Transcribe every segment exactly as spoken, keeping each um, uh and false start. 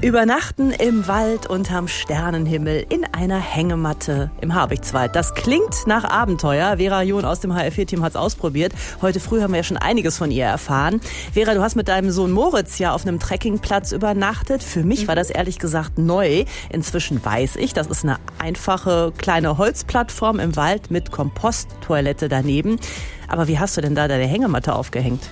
Übernachten im Wald unterm Sternenhimmel in einer Hängematte im Habichtswald. Das klingt nach Abenteuer. Vera John aus dem H R vier Team hat es ausprobiert. Heute früh haben wir ja schon einiges von ihr erfahren. Vera, du hast mit deinem Sohn Moritz ja auf einem Trekkingplatz übernachtet. Für mich war das ehrlich gesagt neu. Inzwischen weiß ich, das ist eine einfache kleine Holzplattform im Wald mit Komposttoilette daneben. Aber wie hast du denn da deine Hängematte aufgehängt?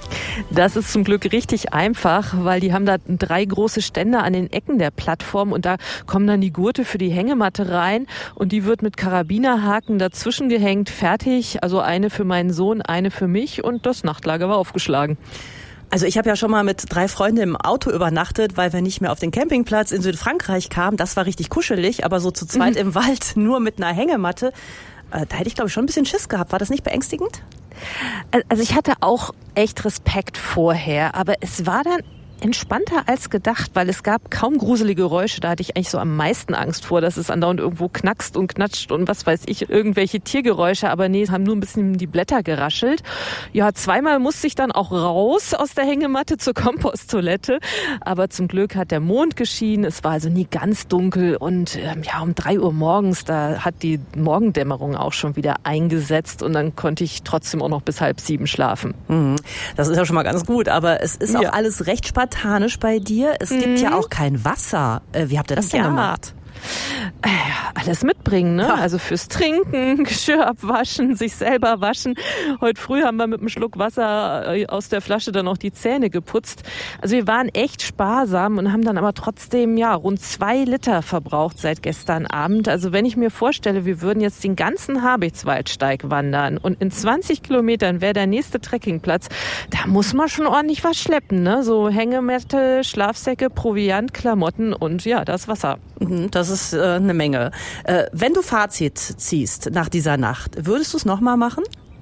Das ist zum Glück richtig einfach, weil die haben da drei große Ständer an den Ecken der Plattform und da kommen dann die Gurte für die Hängematte rein und die wird mit Karabinerhaken dazwischen gehängt, fertig. Also eine für meinen Sohn, eine für mich und das Nachtlager war aufgeschlagen. Also ich habe ja schon mal mit drei Freunden im Auto übernachtet, weil wir nicht mehr auf den Campingplatz in Südfrankreich kamen. Das war richtig kuschelig, aber so zu zweit mhm. im Wald nur mit einer Hängematte, äh, da hätte ich glaube ich schon ein bisschen Schiss gehabt. War das nicht beängstigend? Also ich hatte auch echt Respekt vorher, aber es war dann entspannter als gedacht, weil es gab kaum gruselige Geräusche. Da hatte ich eigentlich so am meisten Angst vor, dass es andauernd irgendwo knackst und knatscht und was weiß ich, irgendwelche Tiergeräusche. Aber nee, es haben nur ein bisschen die Blätter geraschelt. Ja, zweimal musste ich dann auch raus aus der Hängematte zur Komposttoilette. Aber zum Glück hat der Mond geschienen. Es war also nie ganz dunkel. Und ähm, ja, um drei Uhr morgens, da hat die Morgendämmerung auch schon wieder eingesetzt. Und dann konnte ich trotzdem auch noch bis halb sieben schlafen. Mhm. Das ist ja schon mal ganz gut. Aber es ist auch ja. alles recht spartanisch bei dir. Es mhm. gibt ja auch kein Wasser. Wie habt ihr das denn ja. gemacht? Äh, alles mitbringen, ne? Ja. Also fürs Trinken, Geschirr abwaschen, sich selber waschen. Heute früh haben wir mit einem Schluck Wasser aus der Flasche dann auch die Zähne geputzt. Also wir waren echt sparsam und haben dann aber trotzdem ja rund zwei Liter verbraucht seit gestern Abend. Also wenn ich mir vorstelle, wir würden jetzt den ganzen Habichtswaldsteig wandern und in zwanzig Kilometern wäre der nächste Trekkingplatz, da muss man schon ordentlich was schleppen, ne? So Hängematte, Schlafsäcke, Proviant, Klamotten und ja, das Wasser. Das ist äh, eine Menge. Äh, wenn du Fazit ziehst nach dieser Nacht, würdest du es nochmal machen?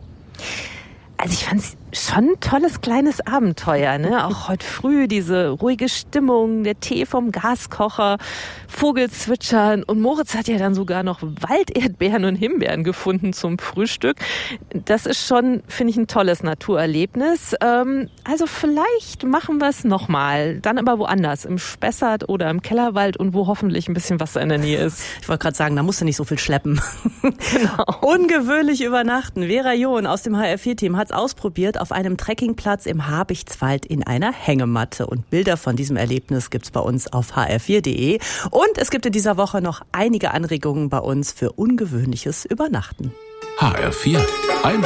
Also ich fand es schon ein tolles kleines Abenteuer, ne? Auch heute früh diese ruhige Stimmung, der Tee vom Gaskocher, Vogelzwitschern und Moritz hat ja dann sogar noch Walderdbeeren und Himbeeren gefunden zum Frühstück. Das ist schon, finde ich, ein tolles Naturerlebnis. Ähm, also vielleicht machen wir es nochmal, dann aber woanders, im Spessart oder im Kellerwald und wo hoffentlich ein bisschen Wasser in der Nähe ist. Ich wollte gerade sagen, da musst du nicht so viel schleppen. Genau. Ungewöhnlich übernachten. Vera John aus dem H R vier Team hat es ausprobiert auf einem Trekkingplatz im Habichtswald in einer Hängematte. Und Bilder von diesem Erlebnis gibt's bei uns auf h r vier punkt d e. Und es gibt in dieser Woche noch einige Anregungen bei uns für ungewöhnliches Übernachten. H R vier. Ein